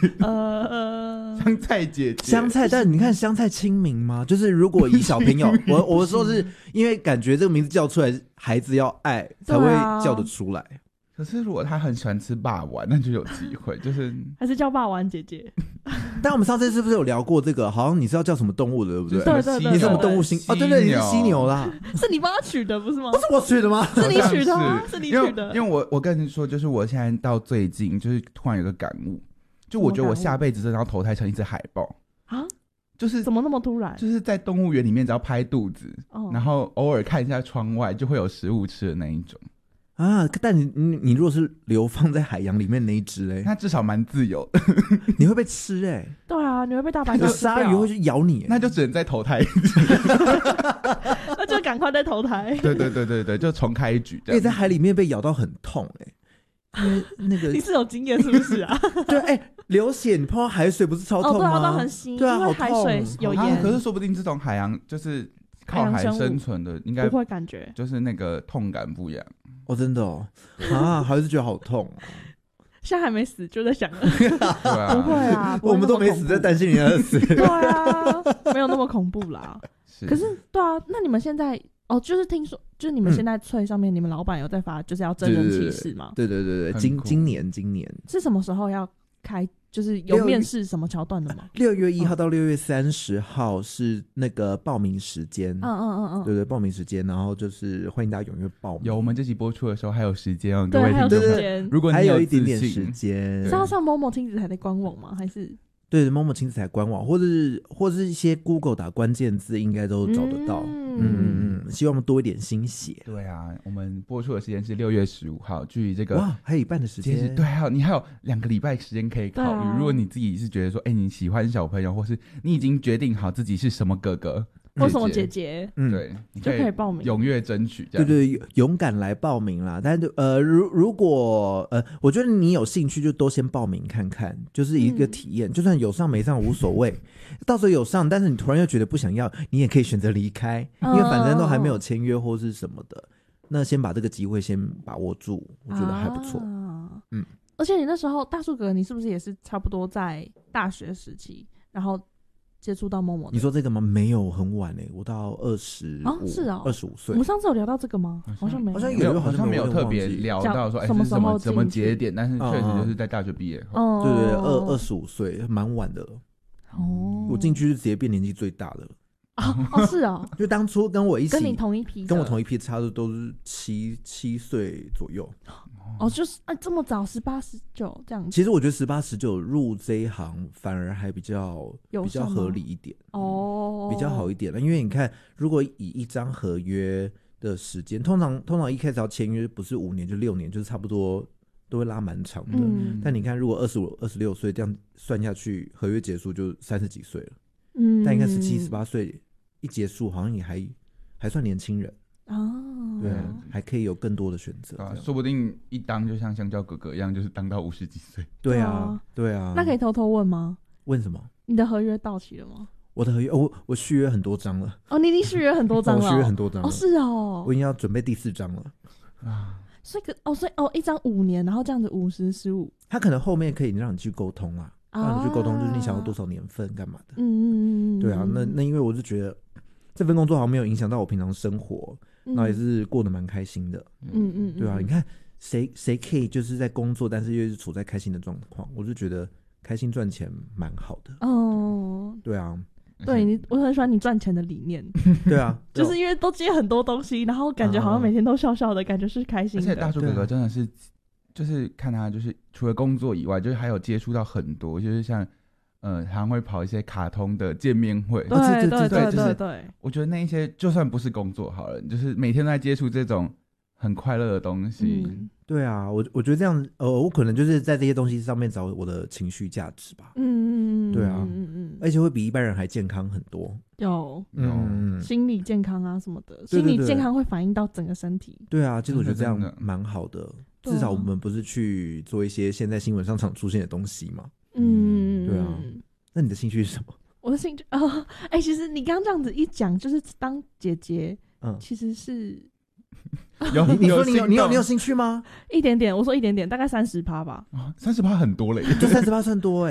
香菜姐姐， 香菜，但你看香菜亲民吗？就是如果以小朋友，我说是因为感觉这个名字叫出来，孩子要爱才会叫得出来。 可是如果他很喜欢吃霸王，那就有机会，就是还是叫霸王姐姐。 但我们上次是不是有聊过这个？好像你是要叫什么动物的，对不对？ 对， 你是什么动物星？哦，对对，你是犀牛啦。 是你帮他取的不是吗？ 不是我取的吗？ 是你取的吗？是你取的。 因为我跟你说，就是我现在到最近，就是突然有个感悟，就我觉得我下辈子真的要投胎成一只海豹啊！就是怎么那么突然？ 就是在动物园里面，只要拍肚子，然后偶尔看一下窗外，就会有食物吃的那一种。 啊！但你如果是流放在海洋里面那一只嘞， 它至少蛮自由的。 你会被吃对啊，你会被大白鲨鲨鱼会去咬你那就只能再投胎一次。 那就赶快再投胎。 对，就重开一局。 因为在海里面被咬到很痛因为那个你是有经验是不是啊？ 对，流血你碰到海水不是超痛吗？ 对啊，很腥， 对啊， 因为海水有盐。 可是说不定这种海洋就是靠海生存的，应该不会感觉， 就是那个痛感不一样。 真的还是觉得好痛现在还没死就在想了。 不会啊， 我们都没死，在担心你要死。 对啊，没有那么恐怖啦。可是对啊，那你们现在就是听说，就是你们现在脆上面，你们老板有在发，就是要真人启事吗？ 对，今年是什么时候要开？就是有面试什么桥段的吗 ？6月1号到6月30号是那个报名时间。对，报名时间，然后就是欢迎大家踊跃报名。 有，我们这集播出的时候还有时间各位听众们。 如果你还有一点点时间， 是要上某某亲子台的官网吗？还是？ 对，某某亲子台官网，或是一些 Google 打关键字，应该都找得到。希望我们多一点心血。 对啊，我们播出的时间是6月15号，距离这个还有一半的时间。 对啊，你还有2个礼拜时间可以考虑。如果你自己是觉得说，你喜欢小朋友，或是你已经决定好自己是什么哥哥或什么姐姐， 对，你就可以报名， 踊跃争取。 对，勇敢来报名啦！但是如果我觉得你有兴趣，就都先报名看看，就是一个体验，就算有上没上无所谓。到时候有上，但是你突然又觉得不想要，你也可以选择离开，因为反正都还没有签约或是什么的。那先把这个机会先把握住，我觉得还不错。 而且你那时候大树哥，你是不是也是差不多在大学时期，然后接触到某某？ 你说这个吗？没有，很晚我到25 是 25岁。 我们上次有聊到这个吗？好像没有， 好像没有特别聊到说什么时候什么节点，但是确实就是在大学毕业后。 对，25岁，蛮晚的了。我进去就直接变年纪最大的了。 是就当初跟我一起， 跟你同一批， 跟我同一批，差不多都是7岁左右。 就是这么早，18、19这样子。 其实我觉得18、19入这一行反而还比较合理一点比较好一点了。因为你看，如果以一张合约的时间，通常一开始要签约不是5年就6年，就是差不多都会拉蛮长的。但你看，如果25、26岁这样算下去，合约结束就30几岁了。但你看17、18岁一结束，好像也还算年轻人。对，还可以有更多的选择。 说不定一当就像香蕉哥哥一样，就是当到50几岁。 对啊。 那可以偷偷问吗？ 问什么？ 你的合约到期了吗？ 我的合约，我续约很多张了。 你已经续约很多张了。 我续约很多张了。 是哦。 我已经要准备第4张了。 所以一张5年，然后这样子50、15， 他可能后面可以让你去沟通啊，让你去沟通，就是你想要多少年份干嘛的。对啊，那因为我就觉得这份工作好像没有影响到我平常生活。然后也是过得蛮开心的。对啊，你看谁可以就是在工作，但是又是处在开心的状况，我就觉得开心赚钱蛮好的。对啊， 对，我很喜欢你赚钱的理念。 对啊， 就是因为都接很多东西，然后感觉好像每天都笑笑的，感觉是开心的。 而且大树哥哥真的是，就是看他就是除了工作以外，就是还有接触到很多，就是像常会跑一些卡通的见面会。 对， 我觉得那一些就算不是工作好了，就是每天都在接触这种很快乐的东西。 对啊，我觉得这样，我可能就是在这些东西上面找我的情绪价值吧。对啊，而且会比一般人还健康很多。 有心理健康啊什么的，心理健康会反映到整个身体。 对啊，其实我觉得这样蛮好的，至少我们不是去做一些现在新闻上常出现的东西嘛。对啊，那你的兴趣是什么？ 我的兴趣其实你刚刚这样子一讲，就是当姐姐，其实是你说你有兴趣吗？ 一点点，我说一点点，大概30%吧。 30%很多嘞， 就30%算多